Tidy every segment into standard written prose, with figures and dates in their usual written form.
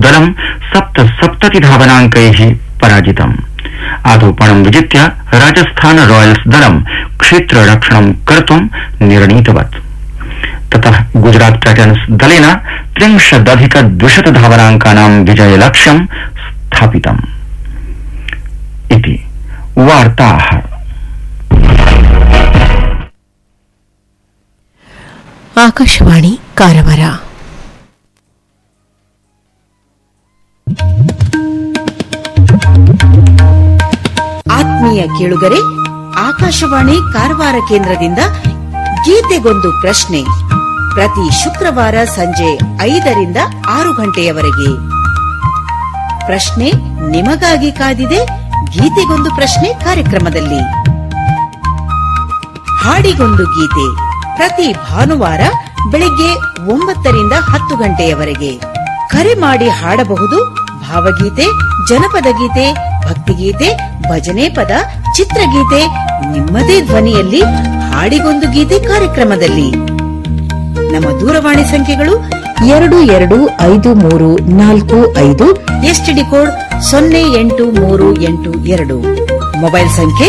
दलं 77 धावनाङ्कैः पराजितम्। आरोपणं विजित्य राजस्थान रॉयल्स दलं क्षेत्ररक्षणं कर्तुं निर्णीतवत्। ततः गुजरात टाइटन्स दलेन 30+200 धावनाङ्कानां विजयलक्ष्यं स्थापितम्। इति वार्ताः। ಆಕಾಶವಾಣಿ ಕಾರವಾರ. ಆತ್ಮೀಯ ಕೇಳುಗರೆ, ಆಕಾಶವಾಣಿ ಕಾರವಾರ ಕೇಂದ್ರದಿಂದ ಗೀತೆಗೊಂದು ಪ್ರಶ್ನೆ ಪ್ರತಿ ಶುಕ್ರವಾರ ಸಂಜೆ 5ರಿಂದ 6 ಗಂಟೆಯವರೆಗೆ. ಪ್ರಶ್ನೆ ನಿಮಗಾಗಿ ಕಾದಿದೆ ಗೀತೆಗೊಂದು ಪ್ರಶ್ನೆ ಕಾರ್ಯಕ್ರಮದಲ್ಲಿ. ಹಾಡಿಗೊಂದು ಗೀತೆ ಪ್ರತಿ ಭಾನುವಾರ ಬೆಳಿಗ್ಗೆ 9ರಿಂದ 10 ಗಂಟೆಯವರೆಗೆ. ಕರೆ ಮಾಡಿ ಹಾಡಬಹುದು ಭಾವಗೀತೆ, ಜನಪದ ಗೀತೆ, ಭಕ್ತಿಗೀತೆ, ಭಜನೆ ಪದ, ಚಿತ್ರಗೀತೆ ನಿಮ್ಮದೇ ಧ್ವನಿಯಲ್ಲಿ ಹಾಡಿಗೊಂದು ಗೀತೆ ಕಾರ್ಯಕ್ರಮದಲ್ಲಿ. ನಮ್ಮ ದೂರವಾಣಿ ಸಂಖ್ಯೆಗಳು 225345, ಎಸ್ಟಿಡಿ ಕೋಡ್ 08382, ಮೊಬೈಲ್ ಸಂಖ್ಯೆ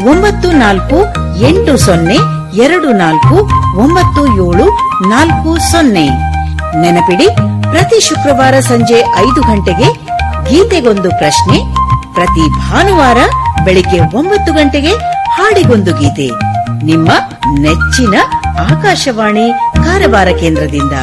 9480249740. ನೆನಪಿಡಿ, ಪ್ರತಿ ಶುಕ್ರವಾರ ಸಂಜೆ 5 ಗಂಟೆಗೆ ಗೀತೆಗೊಂದು ಪ್ರಶ್ನೆ, ಪ್ರತಿ ಭಾನುವಾರ ಬೆಳಿಗ್ಗೆ 9 ಗಂಟೆಗೆ ಹಾಡಿಗೊಂದು ಗೀತೆ. ನಿಮ್ಮ ನೆಚ್ಚಿನ ಆಕಾಶವಾಣಿ ಕಾರವಾರ ಕೇಂದ್ರದಿಂದ.